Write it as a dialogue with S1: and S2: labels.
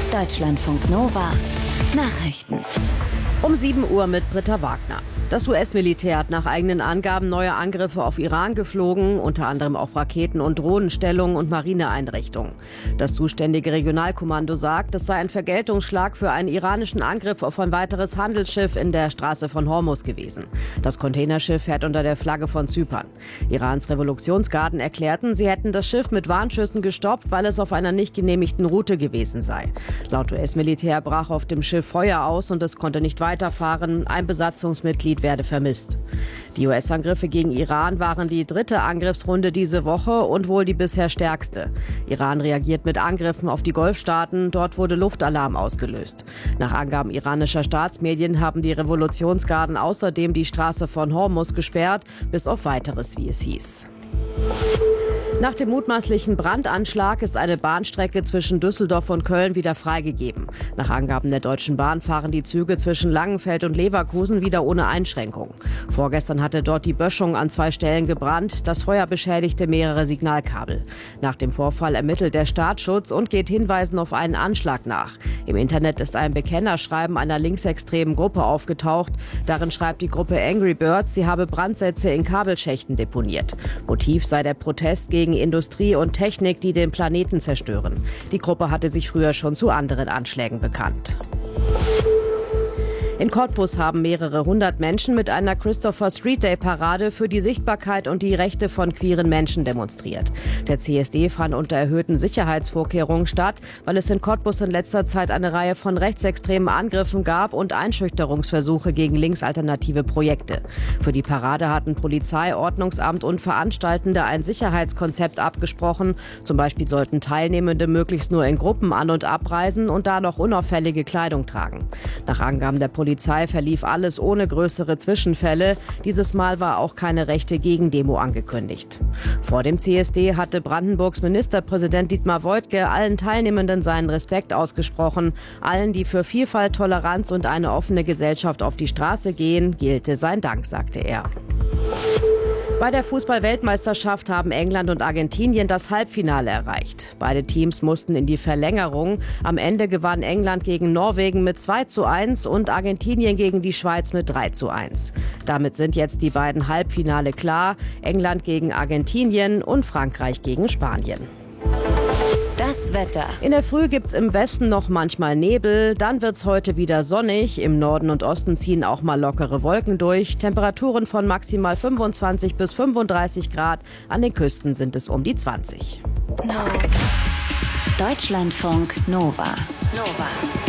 S1: Deutschlandfunk Nova Nachrichten.
S2: Um 7 Uhr mit Britta Wagner. Das US-Militär hat nach eigenen Angaben neue Angriffe auf Iran geflogen, unter anderem auf Raketen- und Drohnenstellungen und Marineeinrichtungen. Das zuständige Regionalkommando sagt, es sei ein Vergeltungsschlag für einen iranischen Angriff auf ein weiteres Handelsschiff in der Straße von Hormuz gewesen. Das Containerschiff fährt unter der Flagge von Zypern. Irans Revolutionsgarden erklärten, sie hätten das Schiff mit Warnschüssen gestoppt, weil es auf einer nicht genehmigten Route gewesen sei. Laut US-Militär brach auf dem Schiff Feuer aus und es konnte nicht weiterfahren. Ein Besatzungsmitglied werde vermisst. Die US-Angriffe gegen Iran waren die 3. Angriffsrunde diese Woche und wohl die bisher stärkste. Iran reagiert mit Angriffen auf die Golfstaaten. Dort wurde Luftalarm ausgelöst. Nach Angaben iranischer Staatsmedien haben die Revolutionsgarden außerdem die Straße von Hormuz gesperrt, bis auf Weiteres, wie es hieß. Nach dem mutmaßlichen Brandanschlag ist eine Bahnstrecke zwischen Düsseldorf und Köln wieder freigegeben. Nach Angaben der Deutschen Bahn fahren die Züge zwischen Langenfeld und Leverkusen wieder ohne Einschränkung. Vorgestern hatte dort die Böschung an 2 Stellen gebrannt. Das Feuer beschädigte mehrere Signalkabel. Nach dem Vorfall ermittelt der Staatsschutz und geht Hinweisen auf einen Anschlag nach. Im Internet ist ein Bekennerschreiben einer linksextremen Gruppe aufgetaucht. Darin schreibt die Gruppe Angry Birds, sie habe Brandsätze in Kabelschächten deponiert. Motiv sei der Protest gegen Industrie und Technik, die den Planeten zerstören. Die Gruppe hatte sich früher schon zu anderen Anschlägen bekannt. In Cottbus haben mehrere hundert Menschen mit einer Christopher Street Day Parade für die Sichtbarkeit und die Rechte von queeren Menschen demonstriert. Der CSD fand unter erhöhten Sicherheitsvorkehrungen statt, weil es in Cottbus in letzter Zeit eine Reihe von rechtsextremen Angriffen gab und Einschüchterungsversuche gegen linksalternative Projekte. Für die Parade hatten Polizei, Ordnungsamt und Veranstaltende ein Sicherheitskonzept abgesprochen. Zum Beispiel sollten Teilnehmende möglichst nur in Gruppen an- und abreisen und da noch unauffällige Kleidung tragen. Nach Angaben der Polizei verlief alles ohne größere Zwischenfälle. Dieses Mal war auch keine rechte Gegendemo angekündigt. Vor dem CSD hatte Brandenburgs Ministerpräsident Dietmar Woidke allen Teilnehmenden seinen Respekt ausgesprochen. Allen, die für Vielfalt, Toleranz und eine offene Gesellschaft auf die Straße gehen, gelte sein Dank, sagte er. Bei der Fußball-Weltmeisterschaft haben England und Argentinien das Halbfinale erreicht. Beide Teams mussten in die Verlängerung. Am Ende gewann England gegen Norwegen mit 2:1 und Argentinien gegen die Schweiz mit 3:1. Damit sind jetzt die beiden Halbfinale klar. England gegen Argentinien und Frankreich gegen Spanien.
S1: Das Wetter.
S2: In der Früh gibt's im Westen noch manchmal Nebel, dann wird's heute wieder sonnig. Im Norden und Osten ziehen auch mal lockere Wolken durch. Temperaturen von maximal 25 bis 35 Grad. An den Küsten sind es um die 20.
S1: Deutschlandfunk Nova.